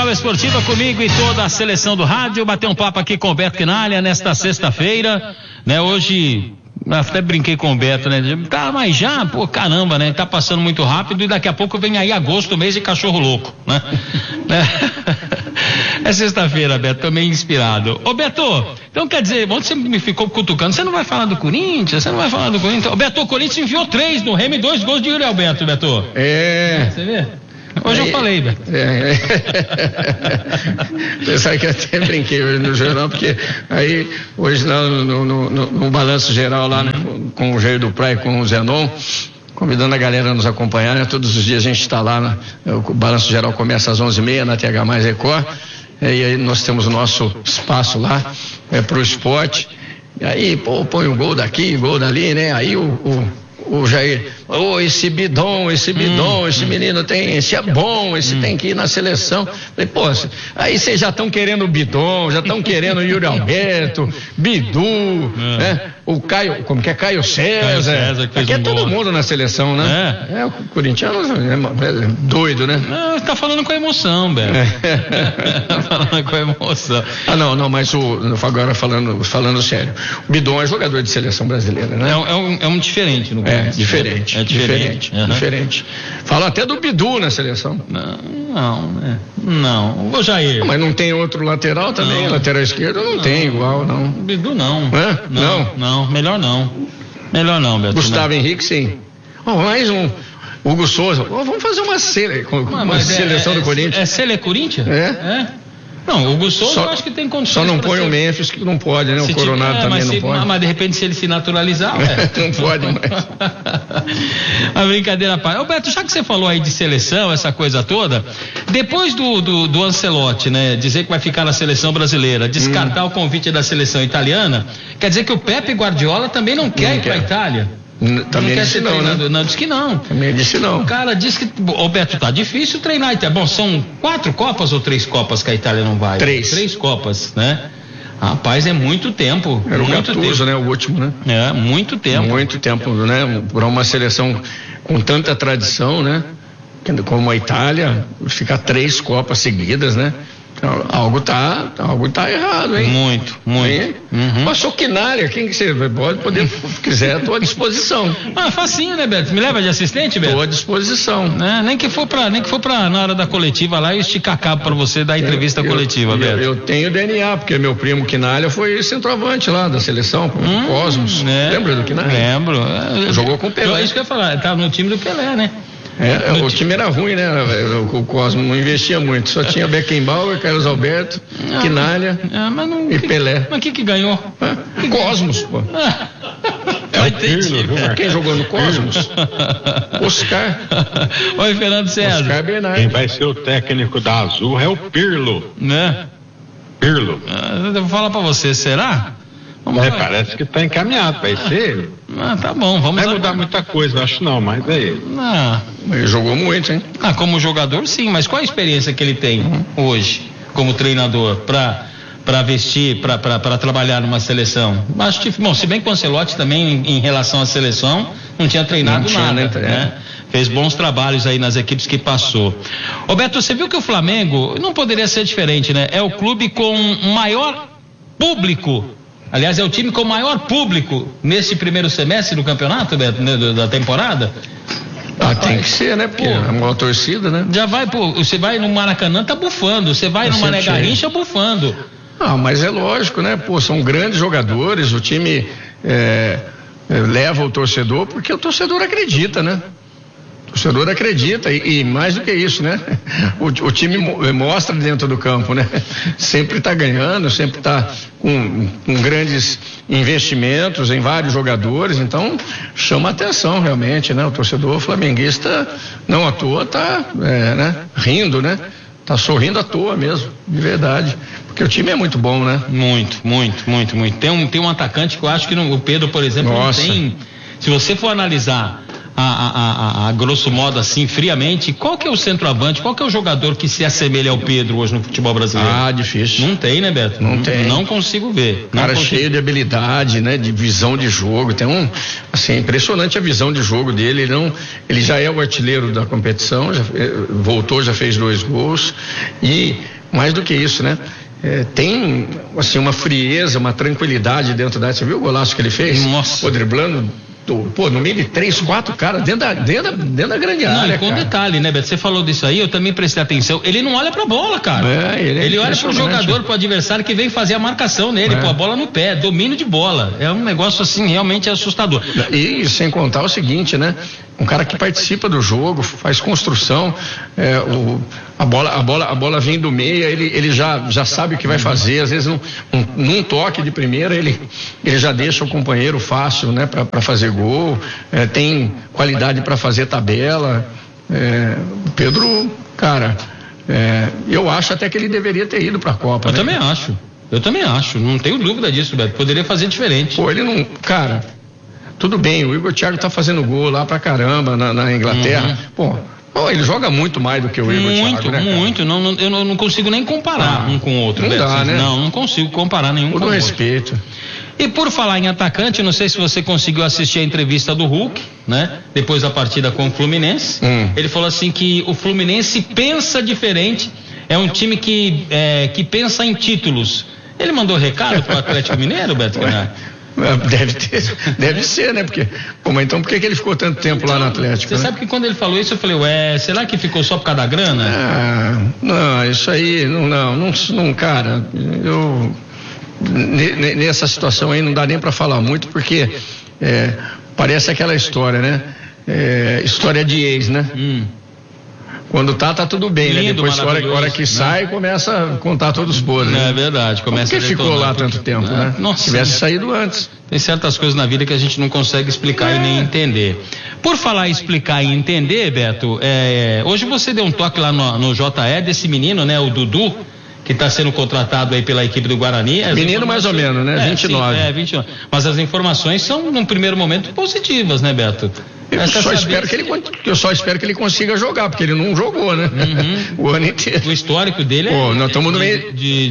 Central Esportiva comigo e toda a seleção do rádio, bater um papo aqui com o Beto Quinalha nesta sexta-feira, né? Hoje, até brinquei com o Beto, né? Tá, mas já, pô, caramba, né? Tá passando muito rápido e daqui a pouco vem aí agosto, mês de cachorro louco, né? É sexta-feira, Beto, tô meio inspirado. Ô, Beto, então quer dizer, ontem você me ficou cutucando, você não vai falar do Corinthians? Ô, Beto, o Corinthians enviou 3 no Remo e 2 gols de Yuri Alberto, Beto. Você vê? Hoje eu falei, Beto. Sabe que eu até brinquei hoje no jornal, porque aí, hoje lá no balanço geral lá, né, com o Jair do Praia e com o Zenon, convidando a galera a nos acompanhar, né? Todos os dias a gente está lá, né? O balanço geral começa às 11h30 na TH mais Record, e aí nós temos o nosso espaço lá, pro esporte, e aí, pô, põe um gol daqui, gol dali, né? Aí o Jair, esse bidon, esse menino tem, esse é bom, esse tem que ir na seleção. Falei, pô, aí vocês já estão querendo o bidon, já estão querendo o Yuri Alberto, Bidu, né? O Caio, como que é? Caio César, que aqui é todo mundo na seleção, né? O corintiano é doido, né? Não, tá falando com a emoção, Beto. Falando com a emoção. Não, mas agora falando sério, o Bidon é jogador de seleção brasileira, né? É um diferente no Corinthians. Diferente. Fala até do Bidu na seleção. Não. O Jair. Mas não tem outro lateral também? Lateral esquerdo não tem igual, não. Bidu não. Não. Melhor não, Beto. Gustavo Henrique, sim. Mais um. Hugo Souza. Vamos fazer uma seleção do Corinthians. É Corinthians? Não, o Hugo Souza eu acho que tem condições. Só não põe o Memphis, que não pode, né? O Coronado também não pode. Mas de repente se ele se naturalizar, não pode mais. A brincadeira, pai. Ô, Beto, já que você falou aí de seleção, essa coisa toda, depois do Ancelotti, né, dizer que vai ficar na seleção brasileira, descartar o convite da seleção italiana, quer dizer que o Pepe Guardiola também não quer ir pra Itália? Também disse não, né? Não, disse que não. Também disse não. O cara disse que, Beto, tá difícil treinar. Bom, são 4 Copas ou 3 Copas que a Itália não vai? 3 Copas, né? Rapaz, é muito tempo. Era o Gattuso, né? O último, né? Muito tempo. Muito tempo, né? Para uma seleção com tanta tradição, né? Como a Itália, ficar 3 Copas seguidas, né? Algo tá errado, hein? Muito. Passou Quinalha, quem que você pode quiser, estou à disposição. Facinho, né, Beto? Me leva de assistente, Beto? Estou à disposição. Nem que for pra na hora da coletiva lá, eu esticar cabo pra você dar entrevista coletiva, Beto. Eu tenho DNA, porque meu primo Quinalha foi centroavante lá da seleção, Cosmos. Lembra do Quinalha? Lembro. Jogou com o Pelé. É isso que eu ia falar, tava no time do Pelé, né? O time era ruim, né? O Cosmo não investia muito, só tinha Beckenbauer, Carlos Alberto, Quinalha e Pelé. Mas que ganhou? Cosmos, pô. Quem jogou no Cosmos? Oscar. Oi, Fernando César. Oscar Bernardi. Quem vai ser o técnico da Azul é o Pirlo. Né? Pirlo. Eu vou falar pra você, será? Parece que tá encaminhado, vai ser. Tá bom, vamos lá. Vai mudar muita coisa, eu acho não, mas é ele. Ele jogou muito, hein? Como jogador, sim, mas qual a experiência que ele tem hoje, como treinador, pra vestir, pra trabalhar numa seleção? Acho que, bom, se bem que o Ancelotti também, em relação à seleção, não tinha treinado nada, né? Fez bons trabalhos aí nas equipes que passou. Beto, você viu que o Flamengo não poderia ser diferente, né? É o clube com maior público. Aliás, é o time com o maior público nesse primeiro semestre do campeonato, Beto, da temporada. Tem que ser, né? Porque é uma torcida, né? Já vai, você vai no Maracanã, tá bufando. Você vai no Mané Garrincha, bufando. Mas é lógico, né? São grandes jogadores, o time leva o torcedor, porque o torcedor acredita, né? O torcedor acredita e mais do que isso, né? O time mostra dentro do campo, né? Sempre está ganhando, sempre está com grandes investimentos em vários jogadores, então chama atenção realmente, né? O torcedor flamenguista não à toa está rindo, né? Tá sorrindo à toa mesmo, de verdade, porque o time é muito bom, né? Muito. Tem um atacante que eu acho que o Pedro, por exemplo, não tem. Se você for analisar a grosso modo assim, friamente, qual que é o centroavante, qual que é o jogador que se assemelha ao Pedro hoje no futebol brasileiro? Difícil. Não tem, né, Beto? Não tem. Não consigo ver. Cara cheio de habilidade, né, de visão de jogo, tem impressionante a visão de jogo dele, ele já é o artilheiro da competição, já fez 2 gols, e mais do que isso, né, tem assim uma frieza, uma tranquilidade dentro da área. Você viu o golaço que ele fez? Nossa. O driblando, no meio de 3, 4 caras dentro da grande área. E com detalhe, né, Beto? Você falou disso aí, eu também prestei atenção. Ele não olha pra bola, cara. Ele olha pro jogador, pro adversário que vem fazer a marcação nele, pô, a bola no pé, domínio de bola. É um negócio assim realmente assustador. E sem contar o seguinte, né? Um cara que participa do jogo, faz construção, a bola vem do meio, ele já sabe o que vai fazer, às vezes num toque de primeira ele já deixa o companheiro fácil, né, para fazer gol, tem qualidade para fazer tabela. Pedro, cara, eu acho até que ele deveria ter ido para a Copa. Eu também acho, não tenho dúvida disso, Beto, poderia fazer diferente. Pô, ele não, cara, tudo bem, o Igor Thiago tá fazendo gol lá pra caramba na Inglaterra. Pô, ele joga muito mais do que o Igor Thiago, né, muito. Eu não consigo nem comparar um com o outro. Não dá, né? Não consigo comparar nenhum com o outro. Respeito. E por falar em atacante, não sei se você conseguiu assistir a entrevista do Hulk, né? Depois da partida com o Fluminense. Ele falou assim que o Fluminense pensa diferente, é um time que pensa em títulos. Ele mandou recado pro Atlético Mineiro, Beto Canal? Deve ser, né? Porque, mas então por que ele ficou tanto tempo lá no Atlético? Você sabe que quando ele falou isso, eu falei, será que ficou só por causa da grana? Não, isso aí, não, cara, nessa situação aí não dá nem para falar muito, porque parece aquela história, né? História de ex, né? Quando tá tudo bem, lindo, né? Depois, a hora que sai, começa a contar todos os podres. Né? É verdade. Começa Por que ficou lá tanto tempo, né? Nossa, se tivesse saído antes. Tem certas coisas na vida que a gente não consegue explicar e nem entender. Por falar em explicar e entender, Beto, hoje você deu um toque lá no JE desse menino, né? O Dudu, que está sendo contratado aí pela equipe do Guarani. Menino mais ou menos, né? 29. Sim, 29. Mas as informações são, num primeiro momento, positivas, né, Beto? Eu só espero que ele consiga jogar, porque ele não jogou, né? O ano inteiro. O histórico dele nós estamos no meio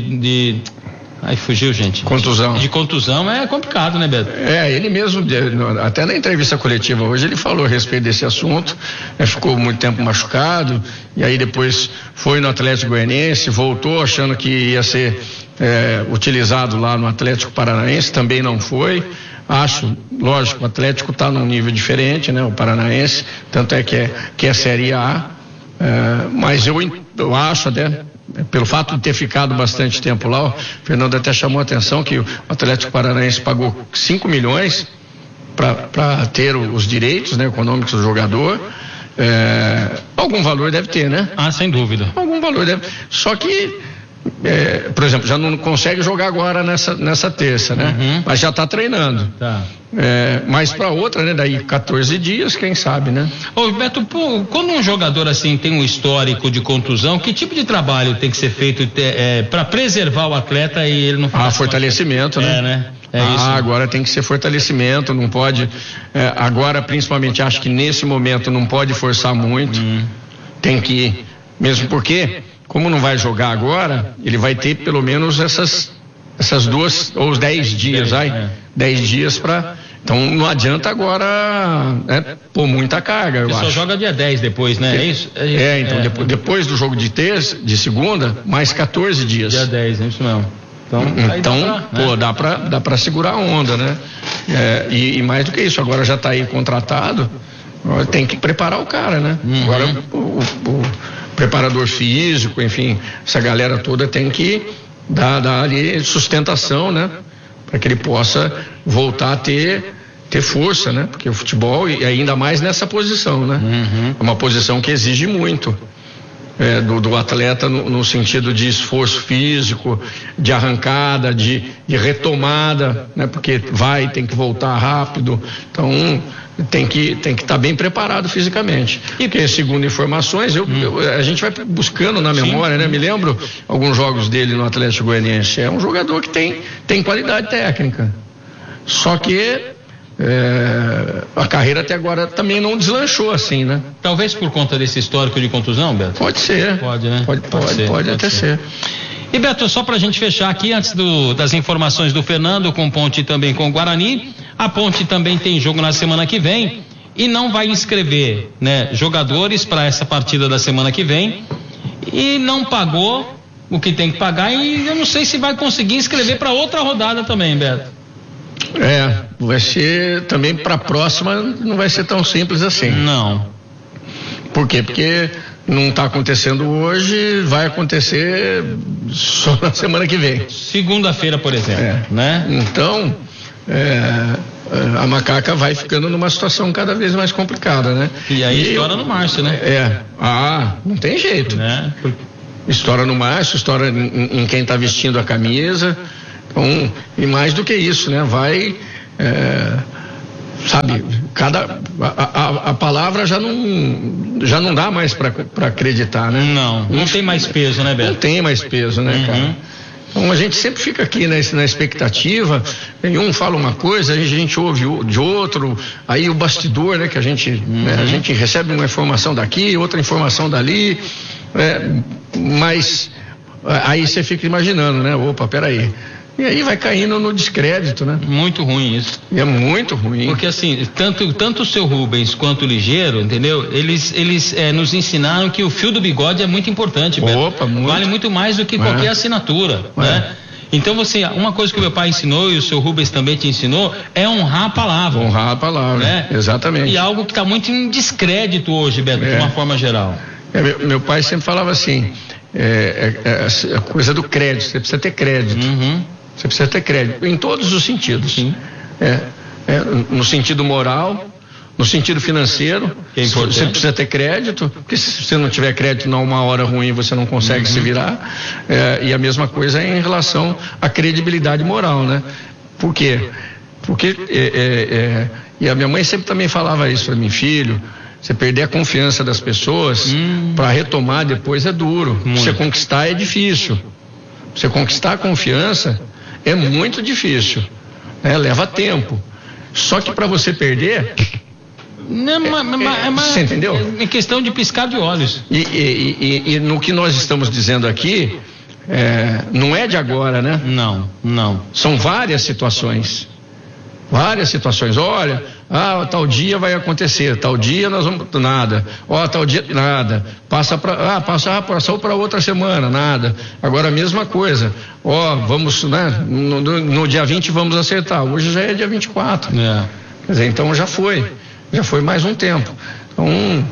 Aí fugiu, gente. Contusão. De contusão é complicado, né, Beto? Ele mesmo, até na entrevista coletiva hoje, ele falou a respeito desse assunto, ficou muito tempo machucado, e aí depois foi no Atlético Goianiense, voltou achando que ia ser utilizado lá no Atlético Paranaense, também não foi. Acho, lógico, o Atlético está num nível diferente, né? O Paranaense, tanto é que é Série A, mas eu acho até, pelo fato de ter ficado bastante tempo lá, o Fernando até chamou a atenção que o Atlético Paranaense pagou 5 milhões para ter os direitos, né, econômicos do jogador. Algum valor deve ter, né? Sem dúvida. Algum valor deve. Só que por exemplo, já não consegue jogar agora nessa terça, né? Mas já está treinando. Tá. Mas para outra, né? Daí 14 dias, quem sabe, né? Ô, Beto, quando um jogador assim tem um histórico de contusão, que tipo de trabalho tem que ser feito para preservar o atleta e ele não ficar... fortalecimento, né? Isso. Agora tem que ser fortalecimento, não pode... agora, principalmente, acho que nesse momento não pode forçar muito. Tem que... Mesmo porque... Como não vai jogar agora, ele vai ter pelo menos essas 2 ou os 10 dias, 10 dias para. Então não adianta agora pôr muita carga, eu acho. Só joga dia 10 depois, né? É isso? Então depois do jogo de segunda, mais 14 dias. Dia 10, é isso mesmo. Então dá para segurar a onda, né? E mais do que isso, agora já está aí contratado, tem que preparar o cara, né? Agora o preparador físico, enfim, essa galera toda tem que dar ali sustentação, né? Para que ele possa voltar a ter força, né? Porque o futebol, e ainda mais nessa posição, né? É uma posição que exige muito do atleta no sentido de esforço físico, de arrancada, de retomada, né? Porque tem que voltar rápido, então tem que estar bem preparado fisicamente. E porque, segundo informações, a gente vai buscando na memória, né? Me lembro alguns jogos dele no Atlético Goianiense. É um jogador que tem qualidade técnica. Só que a carreira até agora também não deslanchou assim, né? Talvez por conta desse histórico de contusão, Beto? Pode ser. Pode, né? Pode até ser. E Beto, só pra gente fechar aqui, antes das informações do Fernando, com Ponte e também com o Guarani, a Ponte também tem jogo na semana que vem e não vai inscrever, né, jogadores para essa partida da semana que vem e não pagou o que tem que pagar e eu não sei se vai conseguir inscrever para outra rodada também, Beto. Vai ser também para a próxima, não vai ser tão simples assim. Não. Por quê? Porque não está acontecendo hoje, vai acontecer só na semana que vem. Segunda-feira, por exemplo, né? Então, a Macaca vai ficando numa situação cada vez mais complicada, né? E aí estoura no Márcio, né? Não tem jeito. Né? Estoura no Márcio, estoura em quem está vestindo a camisa. Então, e mais do que isso, né? Vai, sabe, a palavra já não dá mais para acreditar, né? Não tem mais peso, né, Beto? Não tem mais peso, né, cara? Então a gente sempre fica aqui na expectativa, um fala uma coisa, a gente ouve de outro, aí o bastidor, né, que a gente recebe uma informação daqui, outra informação dali, mas aí você fica imaginando, né? Opa, peraí. E aí vai caindo no descrédito, né? Muito ruim isso. E é muito ruim. Porque assim, tanto o seu Rubens quanto o Ligeiro, entendeu? Eles nos ensinaram que o fio do bigode é muito importante, Beto. Opa, muito. Vale muito mais do que qualquer assinatura, né? Então uma coisa que o meu pai ensinou e o seu Rubens também te ensinou é honrar a palavra. Honrar a palavra, né? Exatamente. E algo que está muito em descrédito hoje, Beto, de uma forma geral. Meu pai sempre falava assim, a coisa do crédito, você precisa ter crédito. Você precisa ter crédito, em todos os sentidos. Sim. No sentido moral, no sentido financeiro, você precisa ter crédito, porque se você não tiver crédito, numa hora ruim você não consegue se virar. E a mesma coisa em relação à credibilidade moral, né? Por quê? Porque, e a minha mãe sempre também falava isso para mim, filho, você perder a confiança das pessoas para retomar depois é duro. Você conquistar é difícil. Você conquistar a confiança é muito difícil, leva tempo. Só que para você perder, você entendeu? É questão de piscar de olhos. E no que nós estamos dizendo aqui, não é de agora, né? Não. São várias situações. Olha, tal dia vai acontecer, tal dia nós vamos, nada, tal dia, nada, passou para outra semana, nada, agora a mesma coisa, vamos, né, no dia 20 vamos acertar, hoje já é dia 24, quer dizer, então já foi mais um tempo, então,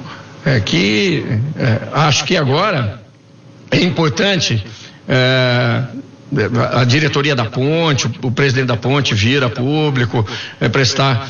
acho que agora é importante, a diretoria da Ponte, o presidente da Ponte vir a público, prestar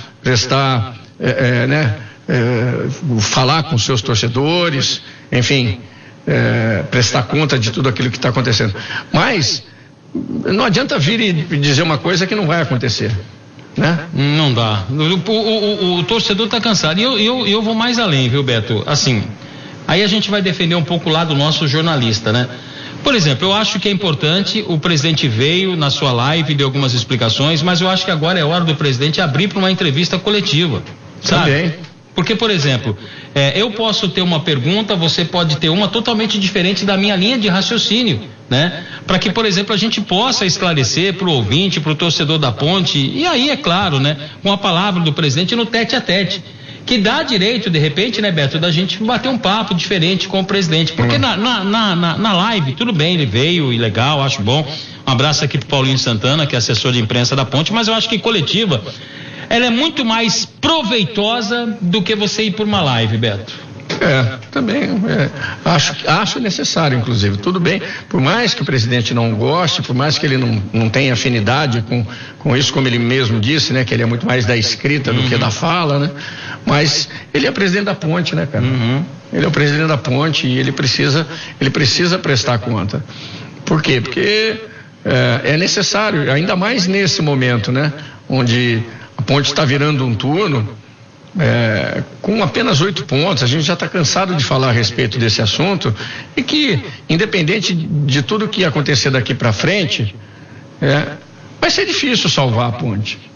falar com seus torcedores, enfim, prestar conta de tudo aquilo que está acontecendo. Mas não adianta vir e dizer uma coisa que não vai acontecer, né? Não dá. O torcedor está cansado. E eu vou mais além, viu, Beto? Assim, aí a gente vai defender um pouco o lado nosso jornalista, né? Por exemplo, eu acho que é importante, o presidente veio na sua live, deu algumas explicações, mas eu acho que agora é hora do presidente abrir para uma entrevista coletiva, sabe? Também. Porque, por exemplo, eu posso ter uma pergunta, você pode ter uma totalmente diferente da minha linha de raciocínio, né? Para que, por exemplo, a gente possa esclarecer para o ouvinte, para o torcedor da Ponte, e aí, é claro, né? Com a palavra do presidente no tete a tete. Que dá direito, de repente, né, Beto, da gente bater um papo diferente com o presidente. Porque na live, tudo bem, ele veio e legal, acho bom. Um abraço aqui pro Paulinho Santana, que é assessor de imprensa da Ponte, mas eu acho que coletiva, ela é muito mais proveitosa do que você ir por uma live, Beto. Também acho necessário, inclusive, tudo bem, por mais que o presidente não goste, por mais que ele não tenha afinidade com isso, como ele mesmo disse, né, que ele é muito mais da escrita do que da fala, né, mas ele é presidente da Ponte, né, cara, ele é o presidente da Ponte e ele precisa prestar conta. Por quê? Porque é necessário, ainda mais nesse momento, né, onde a Ponte está virando um turno, com apenas 8 pontos, a gente já está cansado de falar a respeito desse assunto, e que, independente de tudo que acontecer daqui para frente, vai ser difícil salvar a Ponte.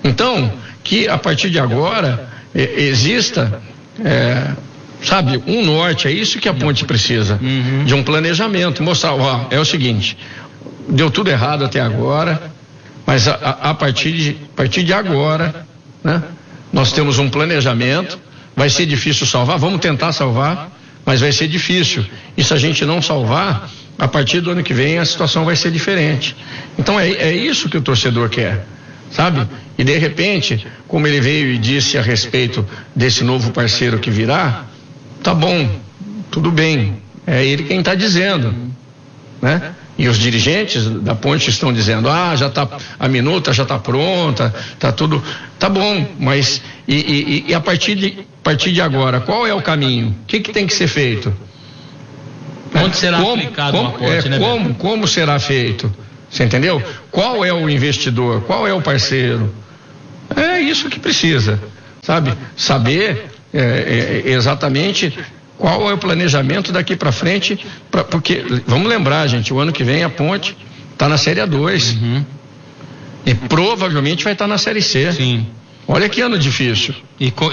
Então, que a partir de agora exista, sabe, um norte. É isso que a ponte precisa, de um planejamento, mostrar, é o seguinte, deu tudo errado até agora, mas a partir de agora, né, nós temos um planejamento. Vai ser difícil salvar, vamos tentar salvar, mas vai ser difícil. E se a gente não salvar, a partir do ano que vem a situação vai ser diferente. Então é isso que o torcedor quer, sabe? E de repente, como ele veio e disse a respeito desse novo parceiro que virá, tá bom, tudo bem, é ele quem está dizendo, né? E os dirigentes da ponte estão dizendo, já tá, a minuta já está pronta, tá tudo, tá bom, mas e a partir de agora, qual é o caminho? O que tem que ser feito? Onde será aplicado uma ponte, né? Como será feito? Você entendeu? Qual é o investidor? Qual é o parceiro? É isso que precisa, sabe? Saber exatamente qual é o planejamento daqui para frente, porque, vamos lembrar, gente, o ano que vem a ponte está na Série A2 e provavelmente vai estar na Série C. Sim. Olha que ano difícil. E com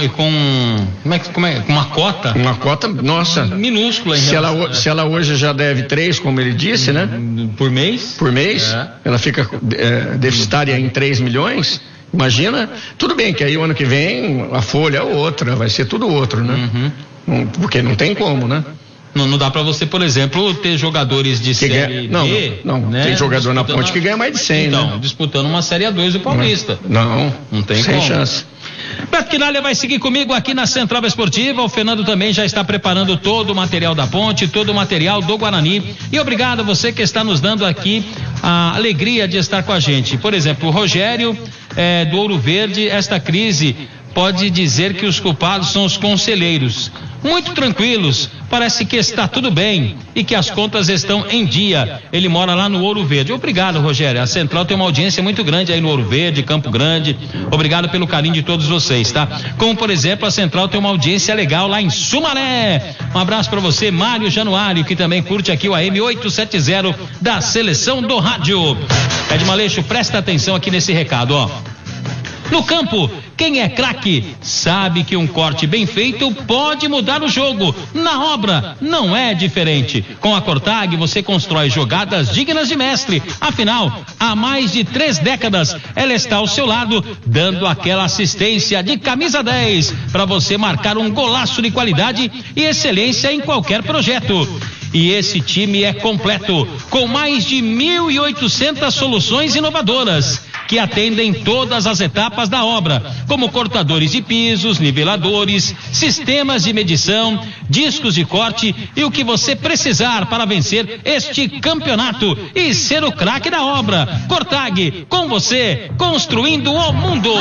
uma cota? Uma cota, nossa. Minúscula. Se ela hoje já deve 3, como ele disse, né? Por mês? Por mês. Ela fica deficitária em 3 milhões. Imagina. Tudo bem que aí o ano que vem a folha é outra, vai ser tudo outro, né? Porque não tem como, né? Não dá para você, por exemplo, ter jogadores de Série B. Não, né? Tem jogador na ponte que ganha mais de 100, né? Disputando uma Série A2 do Paulista. Não tem sem como. Chance. Beto Quinalha vai seguir comigo aqui na Central Esportiva. O Fernando também já está preparando todo o material da ponte, todo o material do Guarani. E obrigado a você que está nos dando aqui a alegria de estar com a gente. Por exemplo, o Rogério do Ouro Verde, esta crise pode dizer que os culpados são os conselheiros. Muito tranquilos, parece que está tudo bem e que as contas estão em dia. Ele mora lá no Ouro Verde. Obrigado, Rogério. A Central tem uma audiência muito grande aí no Ouro Verde, Campo Grande. Obrigado pelo carinho de todos vocês, tá? Como, por exemplo, a Central tem uma audiência legal lá em Sumaré. Um abraço para você, Mário Januário, que também curte aqui o AM 870 da Seleção do Rádio. Ed Maleixo, presta atenção aqui nesse recado, ó. No campo, quem é craque sabe que um corte bem feito pode mudar o jogo. Na obra, não é diferente. Com a Cortag, você constrói jogadas dignas de mestre. Afinal, há mais de 3 décadas, ela está ao seu lado, dando aquela assistência de camisa 10 para você marcar um golaço de qualidade e excelência em qualquer projeto. E esse time é completo, com mais de 1.800 soluções inovadoras, que atendem todas as etapas da obra, como cortadores de pisos, niveladores, sistemas de medição, discos de corte e o que você precisar para vencer este campeonato e ser o craque da obra. Cortag, com você, construindo o mundo.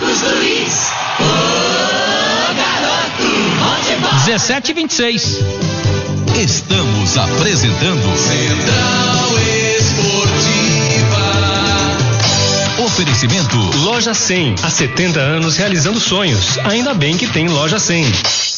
17h26. Estamos apresentando Central Esportiva. Oferecimento Loja 100, há 70 anos realizando sonhos. Ainda bem que tem Loja 100.